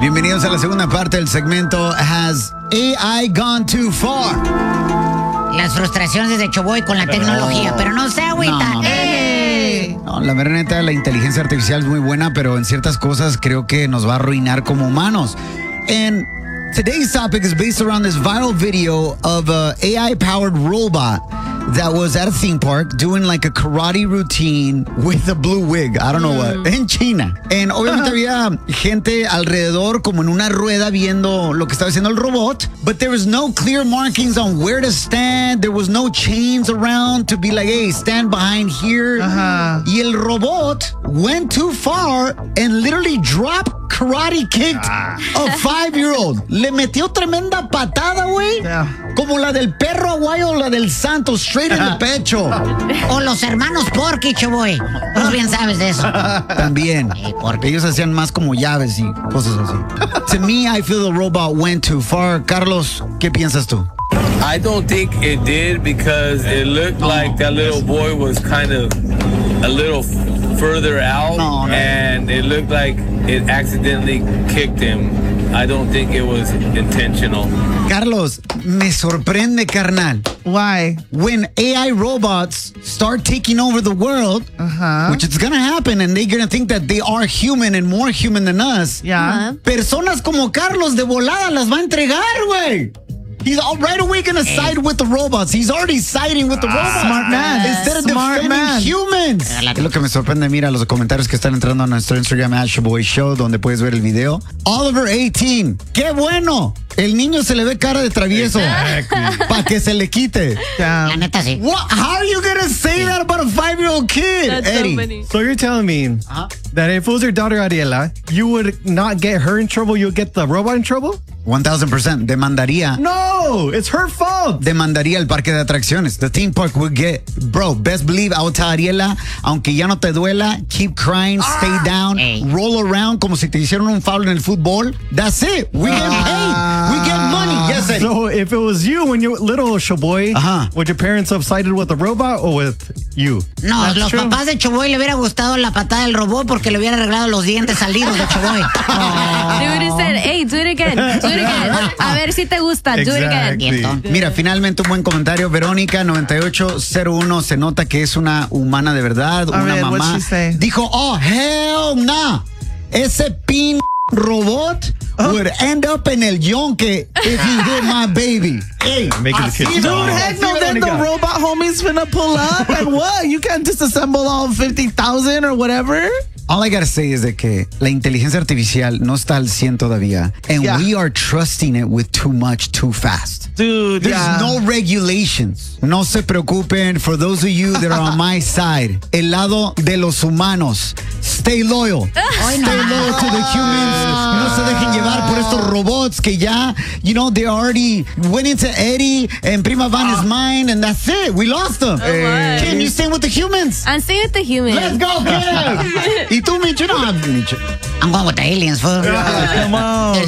Bienvenidos a la segunda parte del segmento Has AI Gone Too Far? Las frustraciones de Choboy con la tecnología, pero no se agüita. No, la verdad neta, la inteligencia artificial es muy buena, pero en ciertas cosas creo que nos va a arruinar como humanos. And today's topic is based around this viral video of an AI-powered robot that was at a theme park doing like a karate routine with a blue wig. I don't know what. En China. And obviamente había gente alrededor como en una rueda viendo lo que estaba haciendo el robot. But there was no clear markings on where to stand. There was no chains around to be like, hey, stand behind here. Y el robot went too far and literally dropped karate kicked a 5-year-old. Le metió tremenda patada, güey. Como la del perro aguayo o la del santo, straight en el pecho. O los hermanos Porky, Choboy. Tú bien sabes de eso. También. Porque ellos hacían más como llaves y cosas así. To me, I feel the robot went too far. Carlos, ¿qué piensas tú? I don't think it did because it looked like that little boy was kind of a little further out and it looked like it accidentally kicked him. I don't think it was intentional. Carlos, me sorprende, carnal. Why? When AI robots start taking over the world, which is going to happen, and they're going to think that they are human and more human than us, personas como Carlos de volada las va a entregar, güey. He's right away going to side with the robots. He's already siding with the robots. Smart man. Instead of defending humans. Es lo que me sorprende. Mira los comentarios que están entrando a nuestro Instagram, @Shoboy Show, donde puedes ver el video. Oliver 18. ¡Qué bueno! El niño se le ve cara de travieso. Para que se le quite. La neta, sí. What? How are you going to say that about a 5-year-old kid? That's Eddie. so funny. So you're telling me that if it was your daughter Ariela, you would not get her in trouble, you'll get the robot in trouble? 1000%. Demandaría. No, it's her fault. Demandaría el parque de atracciones. The theme park would get, bro, best believe, I would tell Ariela, aunque ya no te duela, keep crying, stay down, roll around como si te hicieron un foul en el fútbol. That's it. We get paid. We get money. Yes, Eddie. So if it was you when you were little, Shoboy, would your parents have sided with the robot or with you? No, That's los true. papás de Choboy le hubiera gustado la patada del robot porque le hubiera arreglado los dientes salidos de Choboy. They would have said, hey, do it again. Do it again. A ver si te gusta. Do it again. Mira, finalmente un buen comentario. Verónica 9801 se nota que es una humana de verdad, una mamá. what'd she say? Dijo, oh, hell nah. Ese pin robot would end up en el yonke if he hit my baby. Hey, Making the kids así smile. no, Heck así no, then the Verónica. robot homie's finna pull up and what? You can't disassemble all 50,000 or whatever? All I gotta say is de que la inteligencia artificial no está al 100 todavía. And we are trusting it with too much, too fast. Dude, There's no regulations. No se preocupen. For those of you that are on my side, el lado de los humanos. Stay loyal. Stay loyal to the humans. No se dejen llevar por estos robots que ya, you know, they already went into Eddie and Prima Van is mine, and that's it. We lost them. Kim, you staying with the humans? I'm staying with the humans. Let's go, Kim. ¿Y tú, Micho? No, Micho. I'm going with the aliens, fool. come on.